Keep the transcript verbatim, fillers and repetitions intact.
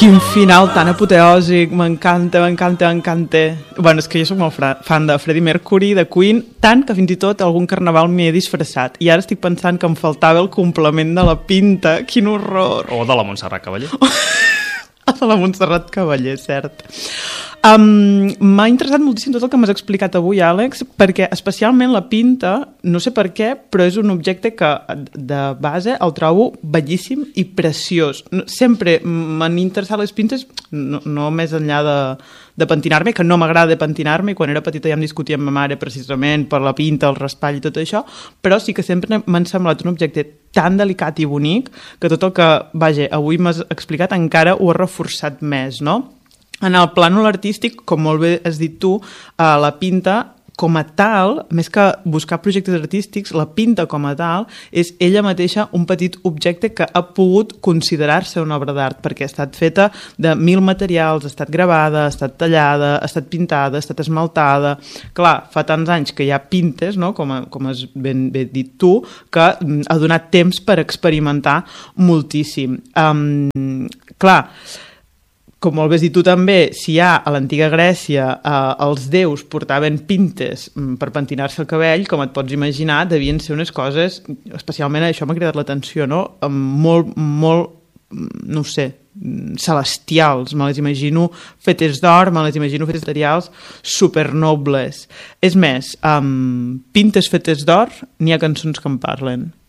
Quin final tan apoteòsic, m'encanta, m'encanta, m'encanta. Bueno, és que jo soc molt fan de Freddie Mercury, de Queen, tant que fins i tot algun carnaval m'hi he disfressat. I ara estic pensant que em faltava el complement de la pinta. Quin horror. O de la Montserrat Cavaller. De la Montserrat Cavaller, cert. Um, m'ha interessat moltíssim tot el que m'has explicat avui, Àlex, perquè especialment la pinta, no sé per què, però és un objecte que de base el trobo bellíssim i preciós. Sempre m'han interessat les pintes, no, no més enllà de, de pentinar-me, que no m'agrada pentinar-me, i quan era petita ja em discutia amb ma mare precisament per la pinta, el raspall i tot això, però sí que sempre m'han semblat un objecte tan delicat i bonic que tot el que, vaja, avui m'has explicat encara ho ha reforçat més, no? En el plànol artístic, com molt bé has dit tu, eh, la pinta com a tal, més que buscar projectes artístics, la pinta com a tal és ella mateixa un petit objecte que ha pogut considerar-se una obra d'art, perquè ha estat feta de mil materials, ha estat gravada, ha estat tallada, ha estat pintada, ha estat esmaltada. Clar, fa tants anys que hi ha pintes, no? com, a, com has ben, ben dit tu, que ha donat temps per experimentar moltíssim. Um, clar, com molt bé has dit tu també, si ja a l'antiga Grècia eh, els déus portaven pintes per pentinar-se el cabell, com et pots imaginar, devien ser unes coses, especialment això m'ha cridat l'atenció, no? Molt, molt, no ho sé, celestials, me les imagino fetes d'or, me les imagino fetes de materials supernobles. És més, um, pintes fetes d'or, n'hi ha cançons que en parlen.